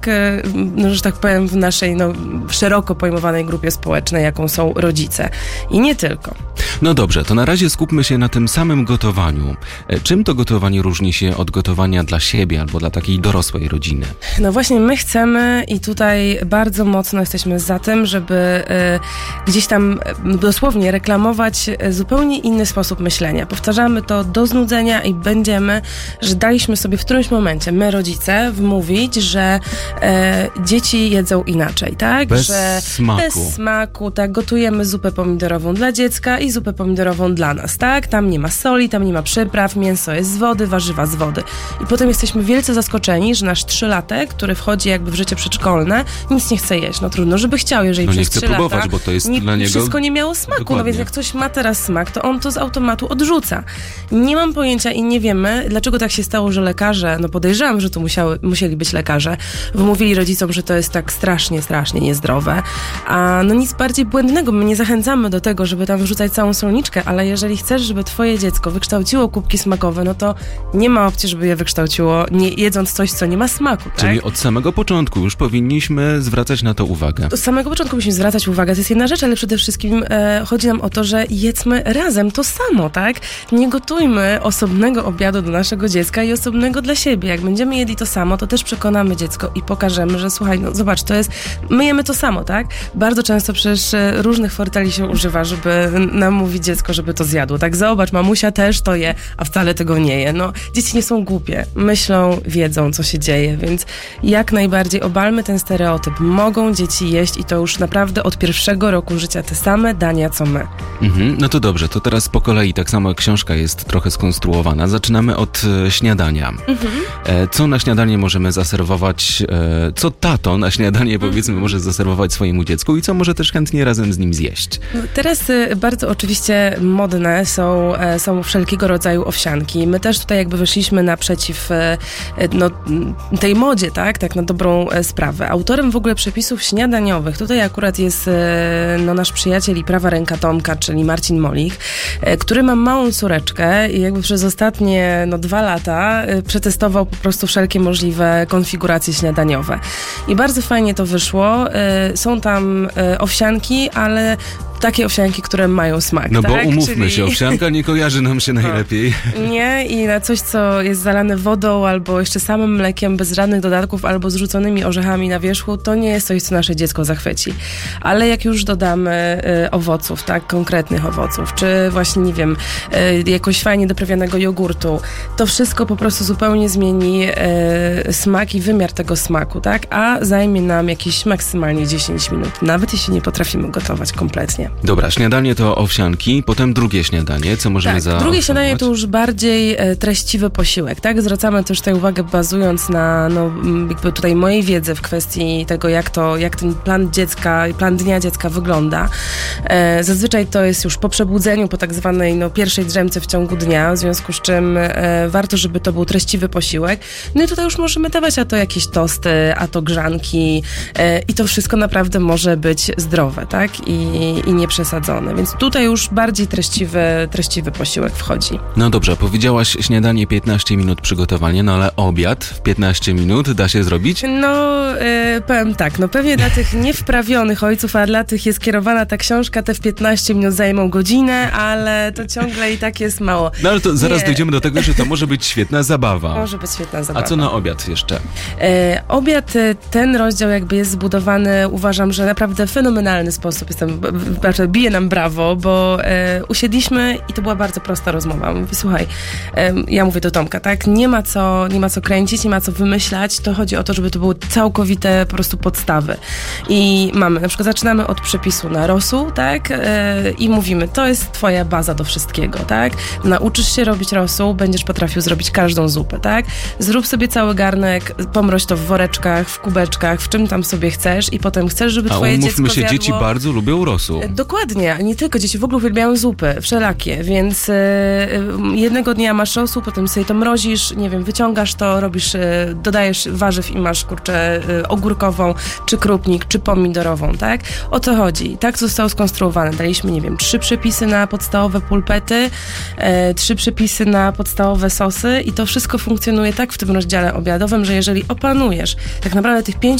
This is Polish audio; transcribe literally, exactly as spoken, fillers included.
no, że tak powiem, w naszej no, szeroko pojmowanej grupie społecznej, jaką są rodzice. I nie tylko. No dobrze, to na razie skupmy się na tym samym gotowaniu. Czym to gotowanie różni się od gotowania dla siebie albo dla takiej dorosłej rodziny? No właśnie, my chcemy i tutaj bardzo mocno jesteśmy za tym, żeby y, gdzieś tam y, dosłownie reklamować zupełnie inny sposób myślenia. Powtarzamy to do znudzenia i będziemy, że daliśmy sobie w którymś momencie, my rodzice, wmówić, że y, dzieci jedzą inaczej, tak? Bez że smaku. Bez smaku, tak? Gotujemy zupę pomidorową dla dziecka i zupę pomidorową dla nas, tak? Tam nie ma soli, tam nie ma przypraw, mięso jest z wody, warzywa z wody. I potem jesteśmy wielce zaskoczeni, że nasz trzylatek, który wchodzi jakby w życie przedszkolne, nic nie chce jeść. No trudno, żeby chciał, jeżeli no przez nie chce trzy próbować, lata bo to jest nie, dla niego... wszystko nie miało smaku. Dokładnie. No więc jak coś ma teraz smak, to on to z automatu odrzuca. Nie mam pojęcia i nie wiemy, dlaczego tak się stało, że lekarze, no podejrzewam, że to musiały, musieli być lekarze, wymówili rodzicom, że to jest tak strasznie, strasznie niezdrowe. A no nic bardziej błędnego. My nie zachęcamy do tego, żeby tam wrzucać całą solniczkę, ale jeżeli chcesz, żeby twoje dziecko wykształciło kubki smakowe, no to nie ma opcji, żeby je wykształciło, nie jedząc coś, co nie ma smaku. Tak? Czyli od samego początku już powinniśmy zwracać na to uwagę. Od samego początku musimy zwracać uwagę, to jest jedna rzecz, ale przede wszystkim e, chodzi nam o to, że jedzmy razem to samo, tak? Nie gotujmy osobnego obiadu do naszego dziecka i osobnego dla siebie. Jak będziemy jedli to samo, to też przekonamy dziecko i pokażemy, że słuchaj, no zobacz, to jest, my jemy to samo, tak? Bardzo często przecież różnych forteli się używa, żeby namówić dziecko, żeby to zjadło, tak? Zobacz, mamusia też to je, a wcale tego nie je. No, dzieci nie są głupie. Myślą, wiedzą, co się dzieje, więc jak najbardziej obalmy ten stereotyp. Mogą dzieci jeść i to już naprawdę od pierwszego roku życia te same dania, co my. Mhm, no to dobrze, to teraz po kolei, tak samo jak książka jest trochę skonstruowana. Zaczynamy od e, śniadania. Mhm. E, co na śniadanie możemy zaserwować, e, co tato na śniadanie, powiedzmy, może zaserwować swojemu dziecku i co może też chętnie razem z nim zjeść? Teraz y, bardzo oczywiście modne są, y, są wszelkiego rodzaju owsianki. My też tutaj jakby wyszliśmy naprzeciw y, no, tej modzie, tak? Tak na dobrą y, sprawę. Autorem w ogóle przepisów śniadaniowych, tutaj akurat jest y, no, nasz przyjaciel i prawa ręka Tomka, czyli Marcin Molich, y, który ma małą córeczkę i jakby przez ostatnie no, dwa lata y, przetestował po prostu wszelkie możliwe konfiguracje śniadaniowe. I bardzo fajnie to wyszło. Y, są tam y, owsianki, ale takie owsianki, które mają smak. No tak? bo umówmy Czyli... się, owsianka nie kojarzy nam się najlepiej. Nie, i na coś, co jest zalane wodą albo jeszcze samym mlekiem, bez żadnych dodatków, albo zrzuconymi orzechami na wierzchu, to nie jest coś, co nasze dziecko zachwyci. Ale jak już dodamy y, owoców, tak, konkretnych owoców, czy właśnie, nie wiem, y, jakoś fajnie doprawionego jogurtu, to wszystko po prostu zupełnie zmieni y, smak i wymiar tego smaku, tak, a zajmie nam jakieś maksymalnie dziesięć minut, nawet jeśli nie potrafimy gotować kompletnie. Dobra, śniadanie to owsianki, potem drugie śniadanie, co możemy tak, zaoferować? Drugie śniadanie to już bardziej e, treściwy posiłek, tak? Zwracamy też tutaj uwagę, bazując na no, jakby tutaj mojej wiedzy w kwestii tego, jak to, jak ten plan dziecka, plan dnia dziecka wygląda. E, zazwyczaj to jest już po przebudzeniu, po tak zwanej no, pierwszej drzemce w ciągu dnia, w związku z czym e, warto, żeby to był treściwy posiłek. No i tutaj już możemy dawać, a to jakieś tosty, a to grzanki e, i to wszystko naprawdę może być zdrowe, tak? I, i nie przesadzone, więc tutaj już bardziej treściwy, treściwy posiłek wchodzi. No dobrze, powiedziałaś śniadanie piętnaście minut przygotowania, no ale obiad w piętnaście minut da się zrobić? No, yy, powiem tak, no pewnie dla tych niewprawionych ojców, a dla tych jest kierowana ta książka, te w piętnaście minut zajmą godzinę, ale to ciągle i tak jest mało. No ale to zaraz Nie. dojdziemy do tego, że to może być świetna zabawa. Może być świetna zabawa. A co na obiad jeszcze? Yy, obiad, ten rozdział jakby jest zbudowany, uważam, że naprawdę w fenomenalny sposób. Jestem, b- b- bije nam brawo, bo e, usiedliśmy i to była bardzo prosta rozmowa. Mówię, słuchaj, e, ja mówię do Tomka, tak, nie ma co, nie ma co kręcić, nie ma co wymyślać, to chodzi o to, żeby to były całkowite po prostu podstawy. I mamy, na przykład zaczynamy od przepisu na rosół, tak, e, i mówimy, to jest twoja baza do wszystkiego, tak, nauczysz się robić rosół, będziesz potrafił zrobić każdą zupę, tak, zrób sobie cały garnek, pomroź to w woreczkach, w kubeczkach, w czym tam sobie chcesz i potem chcesz, żeby A twoje dziecko umówmy się, zjadło... dzieci bardzo lubią rosół. dokładnie, nie tylko, dzieci w ogóle uwielbiają zupy, wszelakie, więc y, y, jednego dnia masz rosół, potem sobie to mrozisz, nie wiem, wyciągasz to, robisz, y, dodajesz warzyw i masz, kurczę, y, ogórkową, czy krupnik, czy pomidorową, tak? O to chodzi. Tak zostało skonstruowane. Daliśmy, nie wiem, trzy przepisy na podstawowe pulpety, y, trzy przepisy na podstawowe sosy i to wszystko funkcjonuje tak w tym rozdziale obiadowym, że jeżeli opanujesz tak naprawdę tych pięć